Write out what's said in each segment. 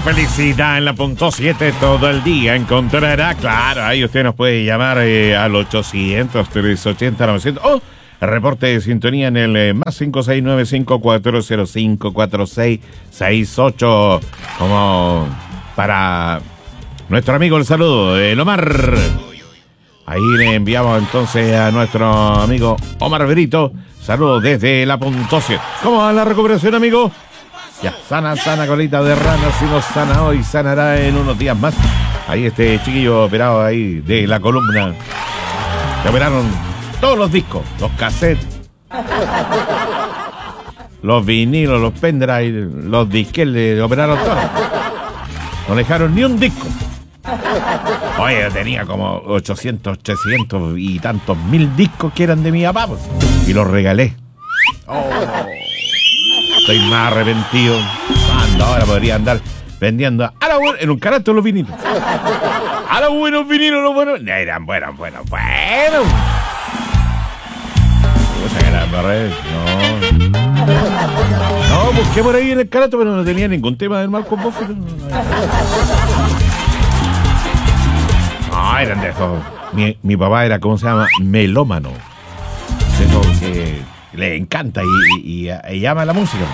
felicidad en la punto 7 todo el día encontrará. Claro, ahí usted nos puede llamar al 800-380-900 o reporte de sintonía en el más 569-5405-4668. Como para nuestro amigo el saludo, el Omar. Ahí le enviamos entonces a nuestro amigo Omar Brito. Saludos desde la punto 7. ¿Cómo va la recuperación, amigo? Ya, sana colita de rana. Si no sana hoy, sanará en unos días más. Ahí este chiquillo operado ahí de la columna. Le operaron todos los discos, los cassettes, los vinilos, los pendrive, los disques, le operaron todos. No dejaron ni un disco. Oye, tenía como 800 y tantos mil discos que eran de mi papá, pues, y los regalé. Estoy más arrepentido. Cuando ahora podría andar vendiendo a la buena, en un canasto los vinilos. A los buenos vinilos, los buenos. Eran buenos. No, busqué por ahí en el canasto, pero no tenía ningún tema del Malcolm Buffett. No, eran de esos. Mi papá era, ¿cómo se llama? Melómano. De esos que le encanta y llama la música.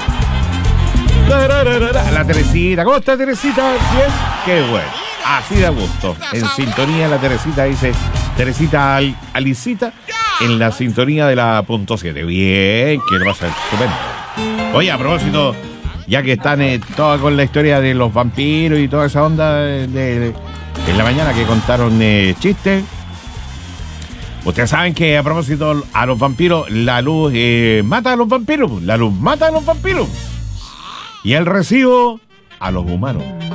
La Teresita, ¿cómo está Teresita? Bien, qué bueno. Así da gusto. En sintonía la Teresita dice, Teresita Alicita, en la sintonía de la punto 7. Bien, que lo pasa estupendo. Oye, a propósito, ya que están todas con la historia de los vampiros y toda esa onda en la mañana que contaron chistes. Ustedes saben que a propósito a los vampiros, la luz mata a los vampiros. La luz mata a los vampiros. Y el recibo a los humanos.